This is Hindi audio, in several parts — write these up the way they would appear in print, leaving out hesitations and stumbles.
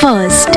फर्स्ट।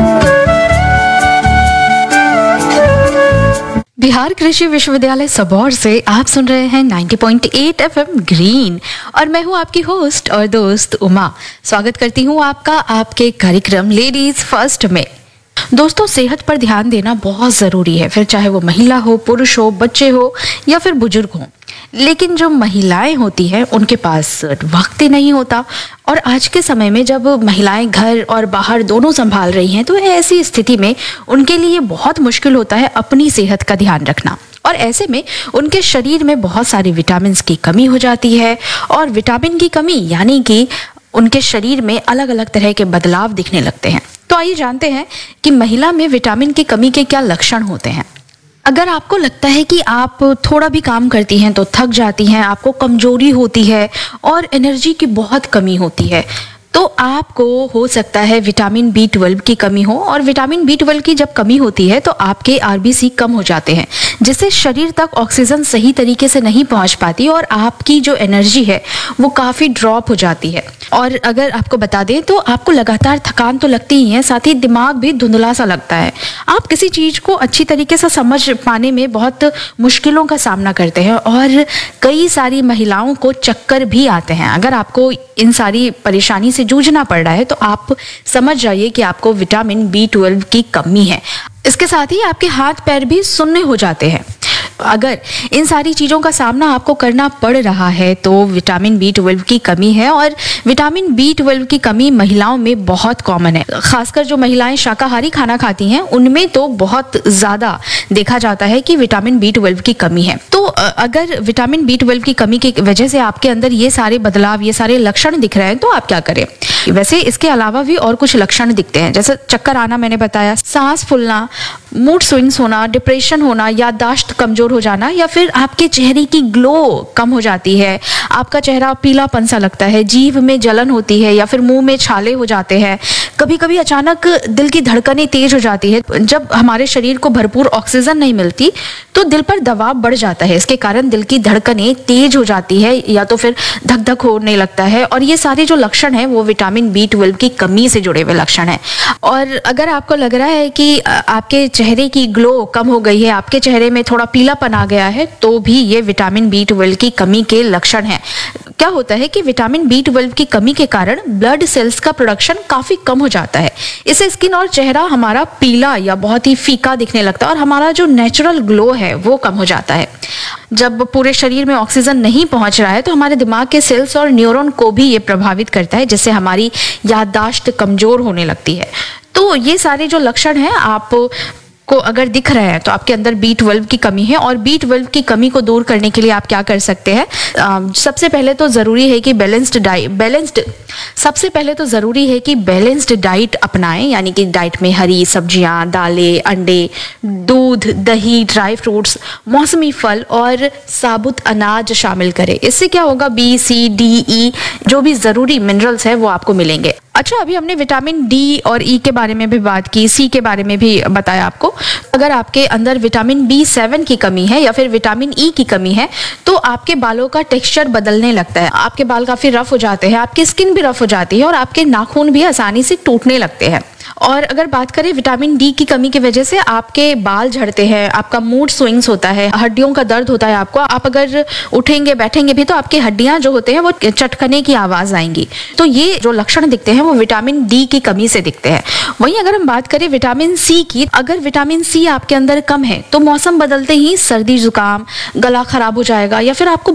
बिहार कृषि विश्वविद्यालय सबौर से आप सुन रहे हैं 90.8 एफएम ग्रीन और मैं हूं आपकी होस्ट और दोस्त उमा। स्वागत करती हूं आपका आपके कार्यक्रम लेडीज फर्स्ट में। दोस्तों, सेहत पर ध्यान देना बहुत ज़रूरी है, फिर चाहे वो महिला हो, पुरुष हो, बच्चे हो या फिर बुजुर्ग हो। लेकिन जो महिलाएं होती हैं उनके पास वक्त ही नहीं होता और आज के समय में जब महिलाएं घर और बाहर दोनों संभाल रही हैं तो ऐसी स्थिति में उनके लिए बहुत मुश्किल होता है अपनी सेहत का ध्यान रखना। और ऐसे में उनके शरीर में बहुत सारी विटामिन की कमी हो जाती है और विटामिन की कमी यानी कि उनके शरीर में अलग अलग तरह के बदलाव दिखने लगते हैं। तो आइए जानते हैं कि महिला में विटामिन की कमी के क्या लक्षण होते हैं। अगर आपको लगता है कि आप थोड़ा भी काम करती हैं तो थक जाती हैं, आपको कमजोरी होती है और एनर्जी की बहुत कमी होती है, तो आपको हो सकता है विटामिन B12 की कमी हो। और विटामिन B12 की जब कमी होती है तो आपके RBC कम हो जाते हैं, जिससे शरीर तक ऑक्सीजन सही तरीके से नहीं पहुंच पाती और आपकी जो एनर्जी है वो काफ़ी ड्रॉप हो जाती है। और अगर आपको बता दें तो आपको लगातार थकान तो लगती ही है, साथ ही दिमाग भी धुंधला सा लगता है। आप किसी चीज़ को अच्छी तरीके से समझ पाने में बहुत मुश्किलों का सामना करते हैं और कई सारी महिलाओं को चक्कर भी आते हैं। अगर आपको इन सारी परेशानी से जूझना पड़ रहा है तो आप समझ जाइए कि आपको विटामिन B12 की कमी है। इसके साथ ही आपके हाथ पैर भी सुन्ने हो जाते हैं। अगर इन सारी चीज़ों का सामना आपको करना पड़ रहा है तो विटामिन B12 की कमी है। और विटामिन B12 की कमी महिलाओं में बहुत कॉमन है, खासकर जो महिलाएं शाकाहारी खाना खाती हैं उनमें तो बहुत ज़्यादा देखा जाता है कि विटामिन B12 की कमी है। तो अगर विटामिन B12 की कमी की वजह से आपके अंदर ये सारे बदलाव, ये सारे लक्षण दिख रहे हैं तो आप क्या करें। वैसे इसके अलावा भी और कुछ लक्षण दिखते हैं, जैसे चक्कर आना मैंने बताया, सांस फूलना, मूड स्विंग्स होना, डिप्रेशन होना, याददाश्त कमजोर हो जाना या फिर आपके चेहरे की ग्लो कम हो जाती है, आपका चेहरा पीलापन सा लगता है, जीभ में जलन होती है या फिर मुंह में छाले हो जाते हैं। कभी कभी अचानक दिल की धड़कनें तेज हो जाती है। जब हमारे शरीर को भरपूर ऑक्सीजन नहीं मिलती तो दिल पर दबाव बढ़ जाता है, इसके कारण दिल की धड़कनें तेज हो जाती है या तो फिर धक धक होने लगता है। और ये सारे जो लक्षण हैं वो विटामिन B12 की कमी से जुड़े हुए लक्षण हैं। और अगर आपको लग रहा है कि आपके चेहरे की ग्लो कम हो गई है, आपके चेहरे में थोड़ा पीलापन आ गया है, तो भी ये विटामिन B12 की कमी के लक्षण हैं। क्या होता है कि विटामिन B12 की कमी के कारण ब्लड सेल्स का प्रोडक्शन काफी कम हो जाता है। इससे स्किन और चेहरा हमारा पीला या बहुत ही फीका दिखने लगता है और हमारा जो नेचुरल ग्लो है वो कम हो जाता है। जब पूरे शरीर में ऑक्सीजन नहीं पहुंच रहा है तो हमारे दिमाग के सेल्स और न्यूरॉन को भी ये प्रभावित करता है, जिससे हमारी याददाश्त कमजोर होने लगती है। तो ये सारे जो लक्षण हैं आप को अगर दिख रहे हैं तो आपके अंदर B12 की कमी है। और B12 की कमी को दूर करने के लिए आप क्या कर सकते हैं। सबसे पहले तो ज़रूरी है कि बैलेंस्ड डाइट अपनाएं, यानी कि डाइट में हरी सब्जियां, दालें, अंडे, दूध, दही, ड्राई फ्रूट्स, मौसमी फल और साबुत अनाज शामिल करें। इससे क्या होगा, B, C, D, E जो भी ज़रूरी मिनरल्स हैं वो आपको मिलेंगे। अच्छा, अभी हमने विटामिन D और E के बारे में भी बात की, C के बारे में भी बताया आपको। अगर आपके अंदर विटामिन B7 की कमी है या फिर विटामिन E की कमी है तो आपके बालों का टेक्सचर बदलने लगता है, आपके बाल काफी रफ हो जाते हैं, आपकी स्किन भी रफ हो जाती है और आपके नाखून भी आसानी से टूटने लगते हैं। और अगर बात करें विटामिन D की कमी की वजह से आपके बाल झड़ते हैं, आपका मूड स्विंग्स होता है, हड्डियों का दर्द होता है आपको, आप अगर उठेंगे बैठेंगे भी तो आपकी हड्डियां जो होते हैं वो चटकने की आवाज आएंगी। तो ये जो लक्षण दिखते हैं वो विटामिन D की कमी से दिखते हैं। वहीं अगर हम बात करें विटामिन C की, अगर विटामिन C आपके अंदर कम है तो मौसम बदलते ही सर्दी जुकाम, गला खराब हो जाएगा या फिर आपको